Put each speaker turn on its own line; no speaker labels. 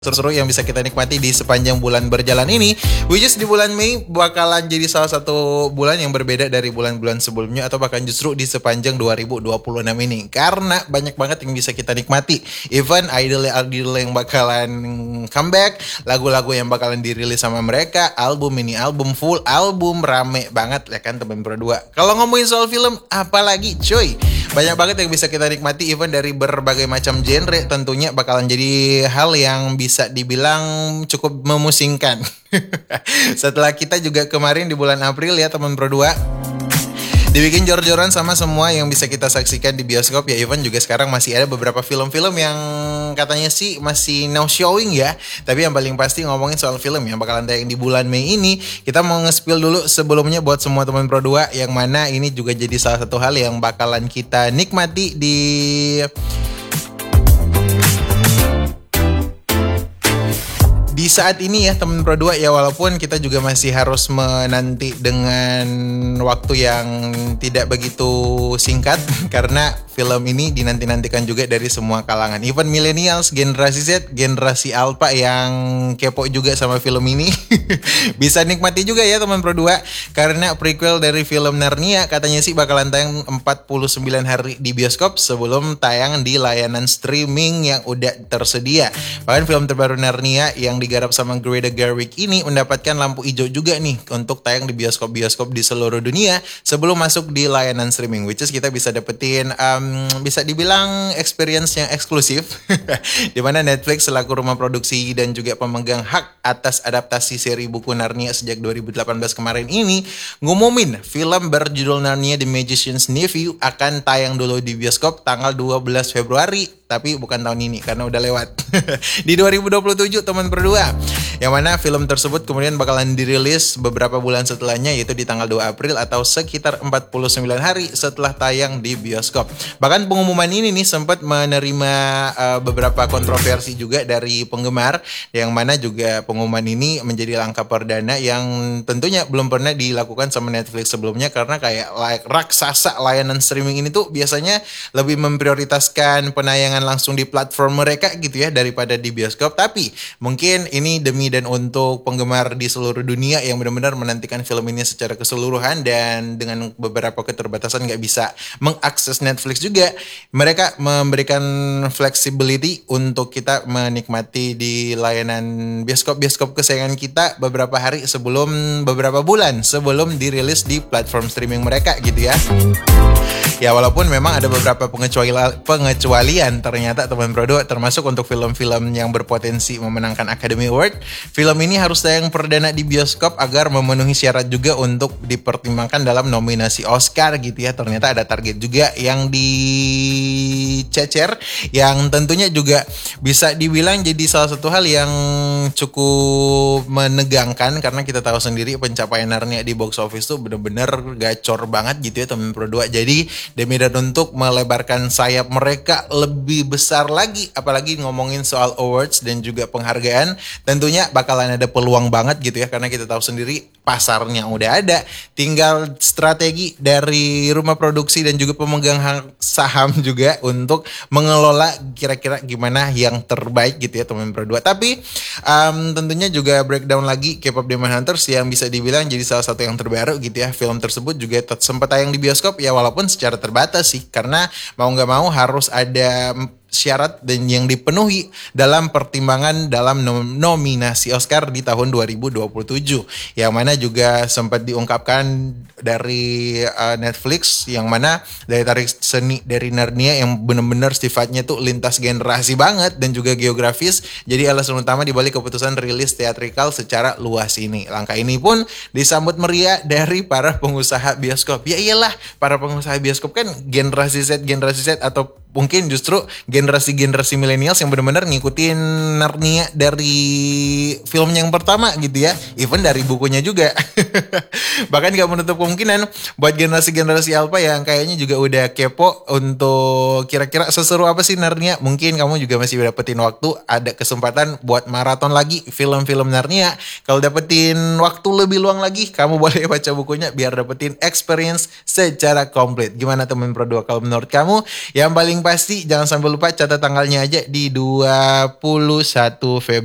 seru yang bisa kita nikmati di sepanjang bulan berjalan ini, which is di bulan Mei bakalan jadi salah satu bulan yang berbeda dari bulan-bulan sebelumnya atau bahkan justru di sepanjang 2026 ini, karena banyak banget yang bisa kita nikmati. Even idol yang bakalan comeback, lagu-lagu yang bakalan dirilis sama mereka, album, mini album, full album, rame banget ya kan teman berdua. Kalau ngomongin soal film, apalagi cuy, banyak banget yang bisa kita nikmati even dari berbagai macam genre, tentunya bakalan jadi hal yang bisa dibilang cukup memusingkan. Setelah kita juga kemarin di bulan April ya teman berdua dibikin jor-joran sama semua yang bisa kita saksikan di bioskop ya, even juga sekarang masih ada beberapa film-film yang katanya sih masih no showing ya. Tapi yang paling pasti ngomongin soal film yang bakalan tayang di bulan Mei ini, kita mau nge-spill dulu sebelumnya buat semua teman Pro 2, yang mana ini juga jadi salah satu hal yang bakalan kita nikmati di saat ini ya teman Pro 2 ya, walaupun kita juga masih harus menanti dengan waktu yang tidak begitu singkat karena film ini dinanti-nantikan juga dari semua kalangan, even millennials, generasi Z, generasi Alpha yang kepo juga sama film ini bisa nikmati juga ya teman Pro 2, karena prequel dari film Narnia katanya sih bakalan tayang 49 hari di bioskop sebelum tayang di layanan streaming yang udah tersedia. Bahkan film terbaru Narnia yang digarap sama Greta Gerwig ini mendapatkan lampu hijau juga nih untuk tayang di bioskop-bioskop di seluruh dunia sebelum masuk di layanan streaming, which is kita bisa dapetin bisa dibilang experience yang eksklusif dimana Netflix selaku rumah produksi dan juga pemegang hak atas adaptasi seri buku Narnia sejak 2018 kemarin ini ngumumin film berjudul Narnia The Magician's Nephew akan tayang dulu di bioskop tanggal 12 Februari, tapi bukan tahun ini karena udah lewat di 2027 teman berdua, yang mana film tersebut kemudian bakalan dirilis beberapa bulan setelahnya, yaitu di tanggal 2 April atau sekitar 49 hari setelah tayang di bioskop. Bahkan pengumuman ini nih sempat menerima beberapa kontroversi juga dari penggemar, yang mana juga pengumuman ini menjadi langkah perdana yang tentunya belum pernah dilakukan sama Netflix sebelumnya, karena kayak raksasa layanan streaming ini tuh biasanya lebih memprioritaskan penayangan langsung di platform mereka gitu ya daripada di bioskop. Tapi mungkin ini demi dan untuk penggemar di seluruh dunia yang benar-benar menantikan film ini secara keseluruhan dan dengan beberapa keterbatasan nggak bisa mengakses Netflix juga, mereka memberikan flexibility untuk kita menikmati di layanan bioskop-bioskop kesayangan kita beberapa bulan sebelum dirilis di platform streaming mereka gitu ya. Ya walaupun memang ada beberapa pengecualian ternyata teman Pro 2, termasuk untuk film-film yang berpotensi memenangkan Academy Award. Film ini harus tayang perdana di bioskop agar memenuhi syarat juga untuk dipertimbangkan dalam nominasi Oscar gitu ya. Ternyata ada target juga yang dicecer, yang tentunya juga bisa dibilang jadi salah satu hal yang cukup menegangkan, karena kita tahu sendiri pencapaian Narnia di box office tuh bener-bener gacor banget gitu ya teman Pro 2. Jadi demi dan untuk melebarkan sayap mereka lebih besar lagi, apalagi ngomongin soal awards dan juga penghargaan, tentunya bakalan ada peluang banget gitu ya, karena kita tahu sendiri pasarnya udah ada, tinggal strategi dari rumah produksi dan juga pemegang hak saham juga untuk mengelola kira-kira gimana yang terbaik gitu ya teman Pro 2. Tapi tentunya juga breakdown lagi K-pop Demon Hunters yang bisa dibilang jadi salah satu yang terbaru gitu ya. Film tersebut juga sempat tayang di bioskop ya, walaupun secara terbatas sih, karena mau nggak mau harus ada syarat dan yang dipenuhi dalam pertimbangan dalam nominasi Oscar di tahun 2027, yang mana juga sempat diungkapkan dari Netflix, yang mana dari tarik seni dari Narnia yang benar-benar sifatnya tuh lintas generasi banget dan juga geografis, jadi alasan utama dibalik keputusan rilis teatrikal secara luas ini. Langkah ini pun disambut meriah dari para pengusaha bioskop. Ya iyalah, para pengusaha bioskop kan generasi Z atau mungkin justru generasi milenials yang benar-benar ngikutin Narnia dari film yang pertama gitu ya, even dari bukunya juga. Bahkan gak menutup kemungkinan buat generasi Alpha yang kayaknya juga udah kepo untuk kira-kira seseru apa sih Narnia, mungkin kamu juga masih dapetin waktu, ada kesempatan buat maraton lagi film-film Narnia. Kalau dapetin waktu lebih luang lagi, kamu boleh baca bukunya biar dapetin experience secara komplit. Gimana teman Pro 2 kalau menurut kamu? Yang paling pasti jangan sampai lupa catat tanggalnya aja di 21 Februari.